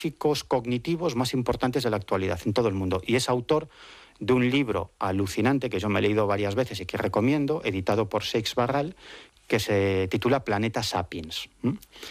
científicos cognitivos más importantes de la actualidad en todo el mundo. Y es autor de un libro alucinante que yo me he leído varias veces y que recomiendo, editado por Seix Barral, que se titula Planeta Sapiens.